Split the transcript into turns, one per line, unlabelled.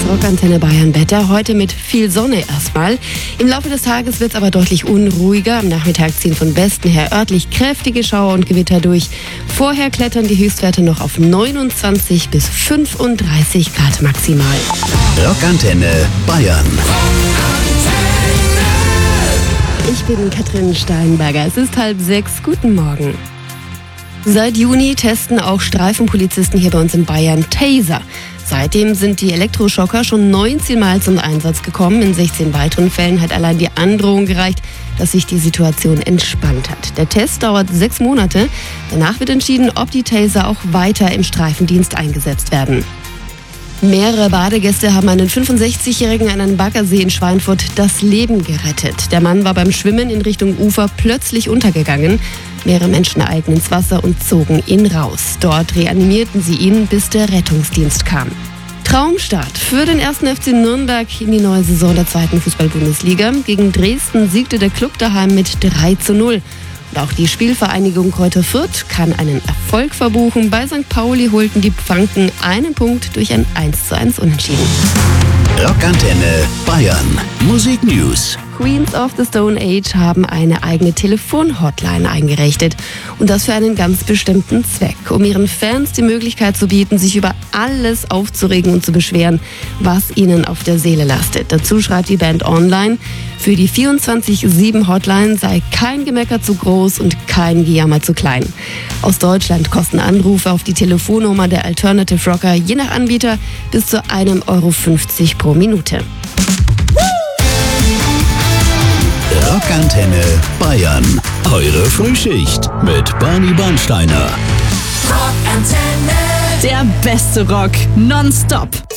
Rockantenne Bayern Wetter. Heute mit viel Sonne erstmal. Im Laufe des Tages wird es aber deutlich unruhiger. Am Nachmittag ziehen von Westen her örtlich kräftige Schauer und Gewitter durch. Vorher klettern die Höchstwerte noch auf 29 bis 35 Grad maximal.
Rockantenne Bayern.
Ich bin Katrin Steinberger. Es ist 5:30. Guten Morgen. Seit Juni testen auch Streifenpolizisten hier bei uns in Bayern Taser. Seitdem sind die Elektroschocker schon 19 Mal zum Einsatz gekommen. In 16 weiteren Fällen hat allein die Androhung gereicht, dass sich die Situation entspannt hat. Der Test dauert 6 Monate. Danach wird entschieden, ob die Taser auch weiter im Streifendienst eingesetzt werden. Mehrere Badegäste haben einen 65-Jährigen an einem Baggersee in Schweinfurt das Leben gerettet. Der Mann war beim Schwimmen in Richtung Ufer plötzlich untergegangen. Mehrere Menschen eilten ins Wasser und zogen ihn raus. Dort reanimierten sie ihn, bis der Rettungsdienst kam. Traumstart für den 1. FC Nürnberg in die neue Saison der 2. Fußball-Bundesliga. Gegen Dresden siegte der Club daheim mit 3:0. Und auch die Spielvereinigung Kräuter Fürth kann einen Erfolg verbuchen. Bei St. Pauli holten die Pfanken einen Punkt durch ein 1:1 Unentschieden.
Rockantenne Bayern. Musik News.
Queens of the Stone Age haben eine eigene Telefon-Hotline eingerichtet. Und das für einen ganz bestimmten Zweck. Um ihren Fans die Möglichkeit zu bieten, sich über alles aufzuregen und zu beschweren, was ihnen auf der Seele lastet. Dazu schreibt die Band online: Für die 24/7-Hotline sei kein Gemecker zu groß und kein Gejammer zu klein. Aus Deutschland kosten Anrufe auf die Telefonnummer der Alternative Rocker je nach Anbieter bis zu 1,50 € pro Minute.
Rockantenne Bayern. Eure Frühschicht mit Barney Bernsteiner.
Rockantenne. Der beste Rock nonstop.